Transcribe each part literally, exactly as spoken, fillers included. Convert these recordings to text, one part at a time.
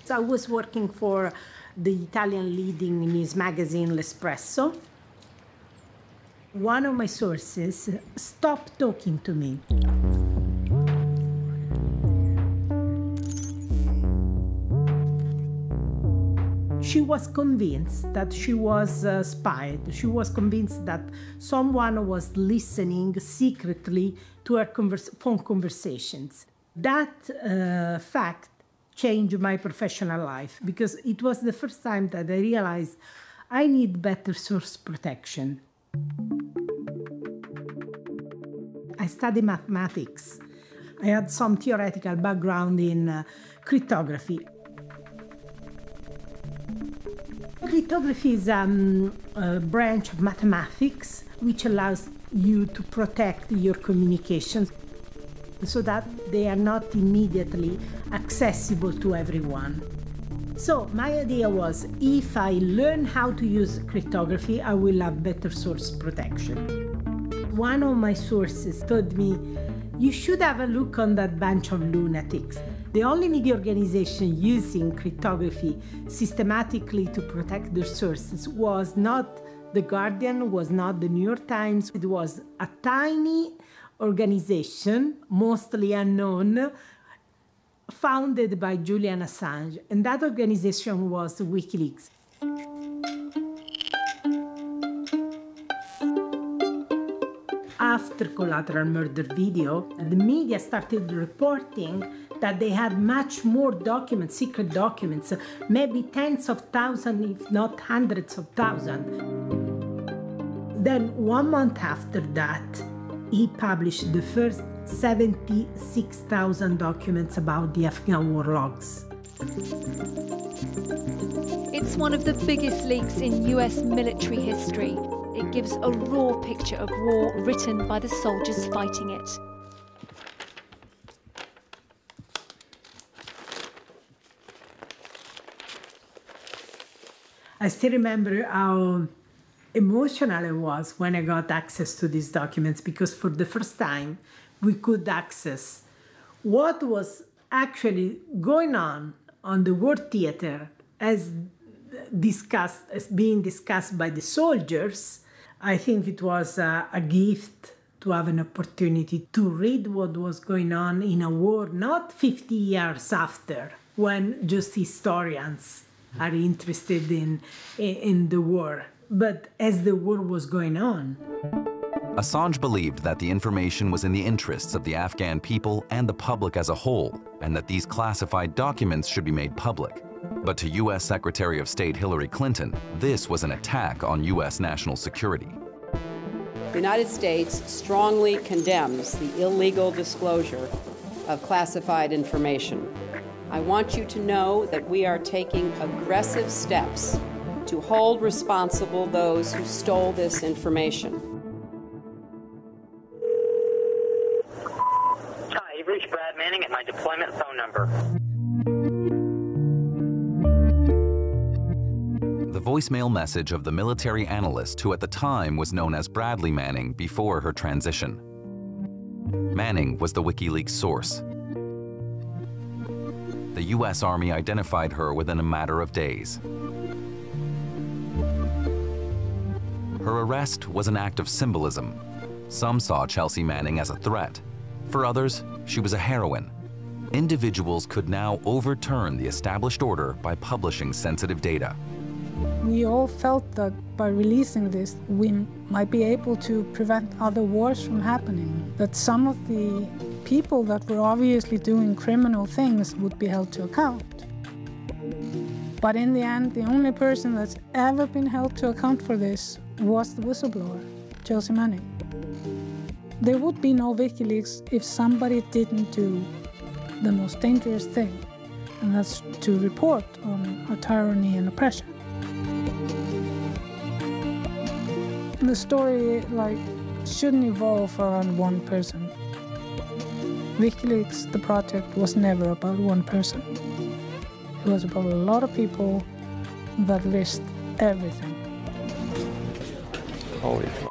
I was working for the Italian leading news magazine, L'Espresso. One of my sources stopped talking to me. She was convinced that she was uh, spied. She was convinced that someone was listening secretly to her converse phone conversations. That uh, fact changed my professional life because it was the first time that I realized I need better source protection. I studied mathematics. I had some theoretical background in uh, cryptography. Cryptography is um, a branch of mathematics which allows you to protect your communications so that they are not immediately accessible to everyone. So my idea was, if I learn how to use cryptography, I will have better source protection. One of my sources told me, you should have a look on that bunch of lunatics. The only media organization using cryptography systematically to protect their sources was not The Guardian, was not the New York Times. It was a tiny organization, mostly unknown, founded by Julian Assange. And that organization was WikiLeaks. After Collateral Murder video, the media started reporting that they had much more documents, secret documents, maybe tens of thousands, if not hundreds of thousands. Then one month after that, he published the first seventy-six thousand documents about the Afghan war logs. It's one of the biggest leaks in U S military history. It gives a raw picture of war written by the soldiers fighting it. I still remember how emotional it was when I got access to these documents, because for the first time we could access what was actually going on on the war theater as discussed, as being discussed by the soldiers. I think it was a, a gift to have an opportunity to read what was going on in a war, not fifty years after, when just historians are interested in, in the war, but as the war was going on. Assange believed that the information was in the interests of the Afghan people and the public as a whole, and that these classified documents should be made public. But to U S Secretary of State Hillary Clinton, this was an attack on U S national security. The United States strongly condemns the illegal disclosure of classified information. I want you to know that we are taking aggressive steps to hold responsible those who stole this information. Hi, you've reached Brad Manning at my deployment phone number. The voicemail message of the military analyst who at the time was known as Bradley Manning before her transition. Manning was the WikiLeaks source. The U S Army identified her within a matter of days. Her arrest was an act of symbolism. Some saw Chelsea Manning as a threat. For others, she was a heroine. Individuals could now overturn the established order by publishing sensitive data. We all felt that by releasing this, we might be able to prevent other wars from happening, that some of the people that were obviously doing criminal things would be held to account. But in the end, the only person that's ever been held to account for this was the whistleblower, Chelsea Manning. There would be no WikiLeaks if somebody didn't do the most dangerous thing, and that's to report on a tyranny and oppression. The story, like, shouldn't evolve around one person. WikiLeaks, the project, was never about one person. It was about a lot of people that risked everything. Holy f***.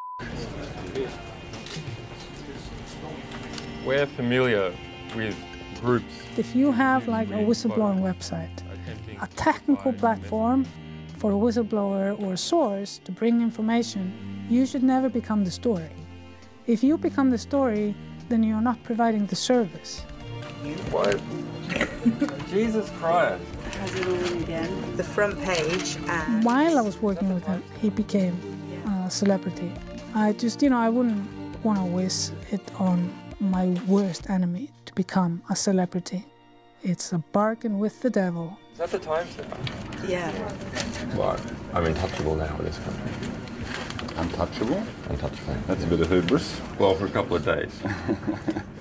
We're familiar with groups. If you have like a whistleblowing website a technical platform for a whistleblower or a source to bring information, you should never become the story. If you become the story, then you're not providing the service. What? Jesus Christ. How's it all again? The front page and... While I was working with him, he became a celebrity. I just, you know, I wouldn't want to wish it on my worst enemy to become a celebrity. It's a bargain with the devil. Is that the time set? Yeah. What? I'm untouchable now in this country. Untouchable? Untouchable. That's a bit of hubris. Well, for a couple of days.